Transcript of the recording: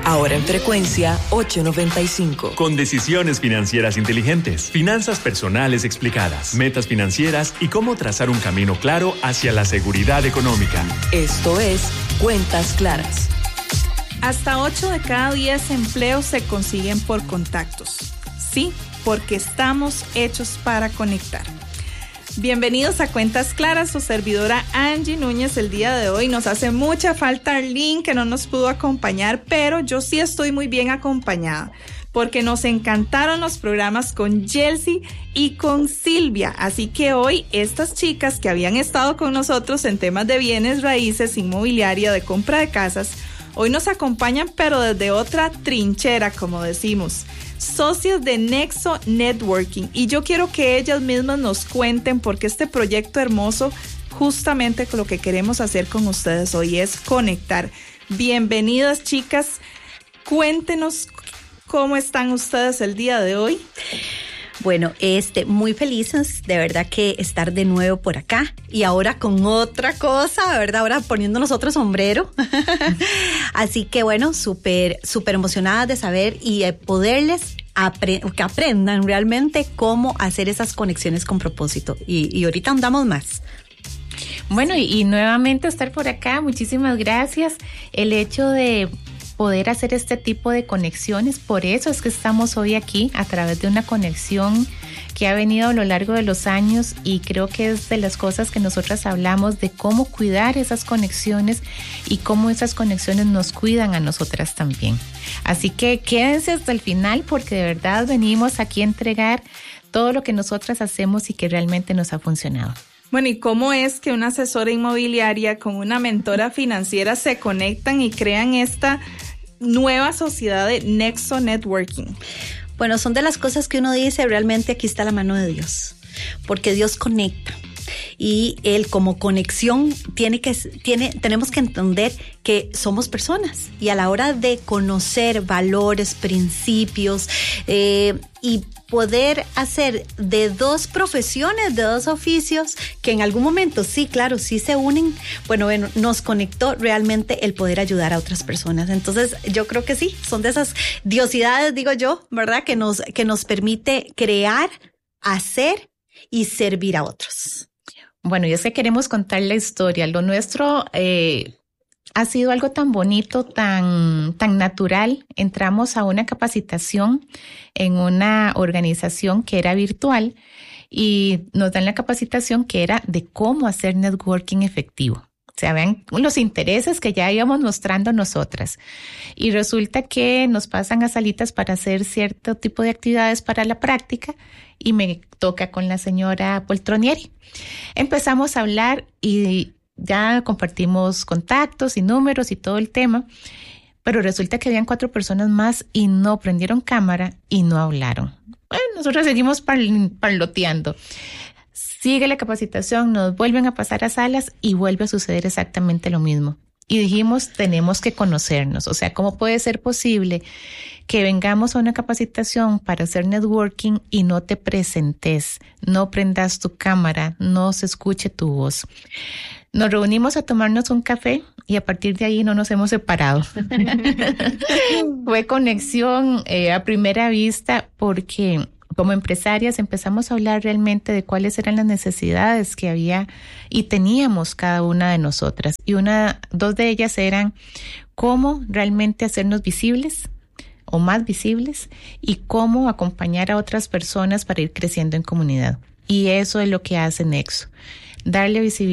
Ahora en frecuencia 895. Con decisiones financieras inteligentes, finanzas personales explicadas, metas financieras y cómo trazar un camino claro hacia la seguridad económica. Esto es Cuentas Claras. Hasta 8 de cada 10 empleos se consiguen por contactos. Sí, porque estamos hechos para conectar. Bienvenidos a Cuentas Claras, su servidora Angie Núñez. El día de hoy nos hace mucha falta Arlene, que no nos pudo acompañar, pero yo sí estoy muy bien acompañada, porque nos encantaron los programas con Yelsi y con Silvia. Así que hoy estas chicas que habían estado con nosotros en temas de bienes raíces, inmobiliaria, de compra de casas, hoy nos acompañan, pero desde otra trinchera, como decimos. Socias de Nexo Networking, y yo quiero que ellas mismas nos cuenten, porque este proyecto hermoso, justamente lo que queremos hacer con ustedes hoy es conectar. Bienvenidas, chicas, cuéntenos cómo están ustedes el día de hoy. Bueno, muy felices de verdad que estar de nuevo por acá y ahora con otra cosa, de verdad, ahora poniéndonos otro sombrero. Así que bueno, súper emocionadas de saber y de poderles que aprendan realmente cómo hacer esas conexiones con propósito. Y ahorita andamos más. Bueno, y nuevamente estar por acá, muchísimas gracias. El hecho de poder hacer este tipo de conexiones, por eso es que estamos hoy aquí a través de una conexión que ha venido a lo largo de los años, y creo que es de las cosas que nosotras hablamos, de cómo cuidar esas conexiones y cómo esas conexiones nos cuidan a nosotras también. Así que quédense hasta el final, porque de verdad venimos aquí a entregar todo lo que nosotras hacemos y que realmente nos ha funcionado. Bueno, ¿y cómo es que una asesora inmobiliaria con una mentora financiera se conectan y crean esta nueva sociedad de Nexo Networking? Bueno, son de las cosas que uno dice, realmente aquí está la mano de Dios, porque Dios conecta. Y Él como conexión tenemos que entender que somos personas, y a la hora de conocer valores, principios y poder hacer de dos profesiones, de dos oficios que en algún momento sí, claro, sí se unen, bueno, nos conectó realmente el poder ayudar a otras personas. Entonces yo creo que sí, son de esas diosidades, digo yo, ¿verdad? Que nos permite crear, hacer y servir a otros. Bueno, y es que queremos contar la historia. Lo nuestro ha sido algo tan bonito, tan natural. Entramos a una capacitación en una organización que era virtual y nos dan la capacitación que era de cómo hacer networking efectivo. O sea, vean los intereses que ya íbamos mostrando nosotras. Y resulta que nos pasan a salitas para hacer cierto tipo de actividades para la práctica, y me toca con la señora Poltronieri. Empezamos a hablar y ya compartimos contactos y números y todo el tema, pero resulta que habían 4 personas más y no prendieron cámara y no hablaron. Bueno, nosotros seguimos parloteando. Sigue la capacitación, nos vuelven a pasar a salas y vuelve a suceder exactamente lo mismo. Y dijimos, tenemos que conocernos. O sea, ¿cómo puede ser posible que vengamos a una capacitación para hacer networking y no te presentes, no prendas tu cámara, no se escuche tu voz? Nos reunimos a tomarnos un café y a partir de ahí no nos hemos separado. Fue conexión a primera vista, porque como empresarias empezamos a hablar realmente de cuáles eran las necesidades que había y teníamos cada una de nosotras. Y dos de ellas eran cómo realmente hacernos visibles o más visibles, y cómo acompañar a otras personas para ir creciendo en comunidad. Y eso es lo que hace Nexo, darle visibilidad